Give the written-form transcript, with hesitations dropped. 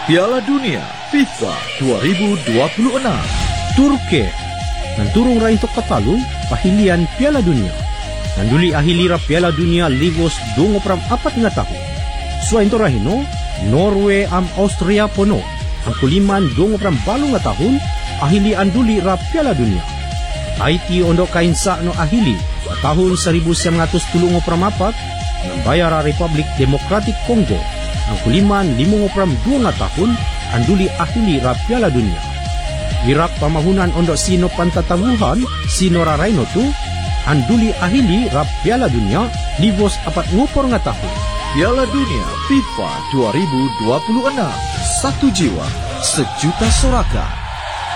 Piala Dunia FIFA 2026. Turki nanturong ra into katalu pahilian Piala Dunia. Nanduli ahilira Piala Dunia Livos 24 nga tahun. So into rahino Norway am Austria pono. Ang kuliman 28 nga tahun ahili anduli ra Piala Dunia. Haiti ondo kainsa no ahili tahun 1934 ng bayara Republic Democratic Congo. Ang kuliman 52 nga tahun anduli ahili ra Piala Dunia. Iraq pamahunan ondo sino pantatabuhan sino raraino tu anduli ahili ra Piala Dunia Livos 40 nga tahun. Piala Dunia FIFA 2026. Satu jiwa, sejuta sorakan.